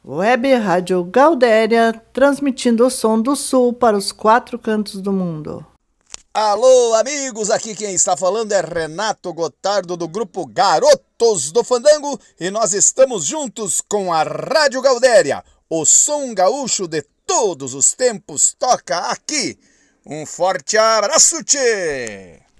Web Rádio Gaudéria, transmitindo o som do sul para os 4 cantos do mundo. Alô, amigos, aqui quem está falando é Renato Gotardo do grupo Garotos do Fandango e nós estamos juntos com a Rádio Gaudéria. O som gaúcho de todos os tempos toca aqui. Um forte abraço, tchê!